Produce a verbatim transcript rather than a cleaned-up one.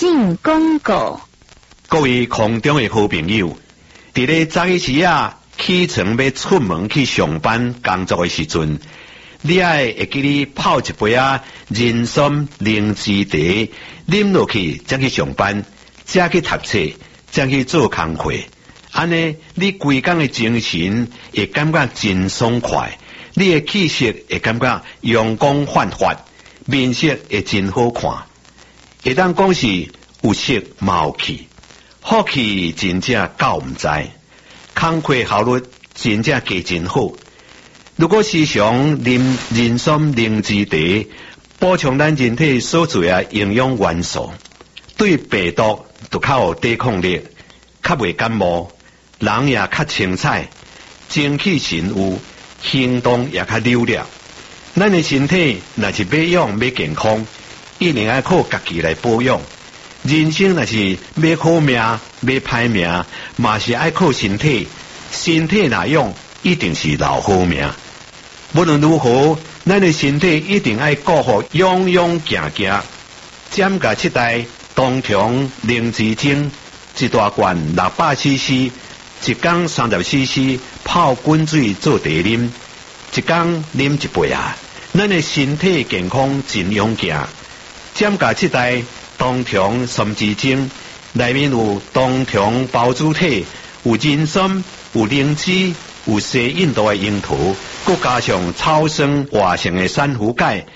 性广告。 各位空中的好朋友，伫咧早起时啊，起床要出门去上班工作的时阵，你爱会记你泡一杯啊人参灵芝茶，啉落去才去上班，才去读册，才去做工课。安尼，你规工的精神会感觉真爽快，你的气色会感觉阳光焕发，面色会真好看。会当讲是有色冇气，好气真正够唔知，工课效率真正加真好。如果时常啉人参灵芝茶，补充咱人体所需的营养元素，对病毒就较有抵抗力，较袂感冒。人也较清彩，精气神有，行动也较溜了。咱的身体若是要养要健康，一定要靠家己来保养。人生若是要好命要歹命，嘛是爱靠身体。身体若养，一定是留好命。无论如何，咱的身体一定爱顾好，样样行行。减价七代冬虫灵芝精，一大罐六百 C C。一缸三十 C C 泡滚水做茶啉，一缸啉一杯啊！咱的身体健康真勇健。减价七代冬虫参枝精，内面有冬虫孢子体，有人参，有灵芝，有西印度的樱桃，佮加上超生活性的珊瑚钙。